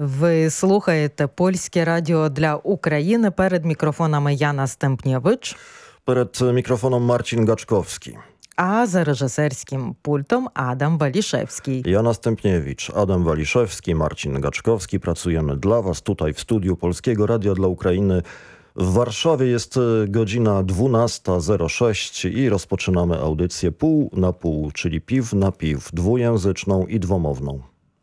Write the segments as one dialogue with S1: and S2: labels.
S1: Ви слухаєте Польське радіо для України. Перед мікрофонами Яна Стемпнєвич.
S2: Перед mikrofonem Marcin Gaczkowski.
S1: А за режисерським пультом Адам Waliszewski.
S2: Jana Stępniewicz, Adam Waliszewski, Marcin Gaczkowski. Pracujemy dla Was tutaj w studiu Polskiego Radia dla Ukrainy. W Warszawie jest godzina 12:06 i rozpoczynamy audycję pół na pół, czyli piw na piw, dwujęzyczną i dwomowną.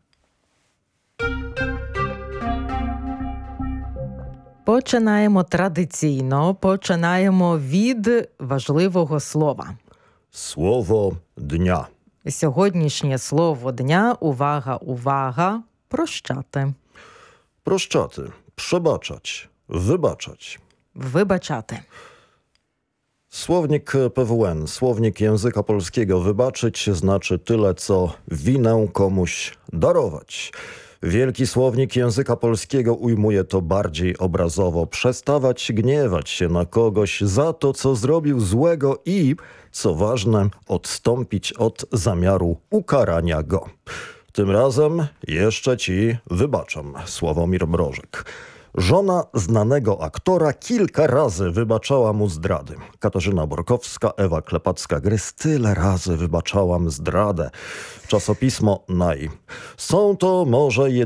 S1: Починаємо традиційно, починаємо від важливого слова.
S2: Słowo dnia.
S1: Сьогоднішнє слово дня, увага, прощати.
S2: Proszczaty, przebaczać, wybaczać.
S1: Вибачати.
S2: Słownik PWN, słownik języka polskiego. Wybaczyć znaczy tyle, co winę komuś darować. Wielki słownik języka polskiego ujmuje to bardziej obrazowo. Przestawać gniewać się na kogoś za to, co zrobił złego i, co ważne, odstąpić od zamiaru ukarania go. Tym razem jeszcze ci wybaczam. Sławomir Mrożek. Żona znanego aktora kilka razy wybaczała mu zdrady. Katarzyna Borkowska, Ewa Klepacka-Grys tyle razy wybaczałam zdradę. Czasopismo NAI. Są to może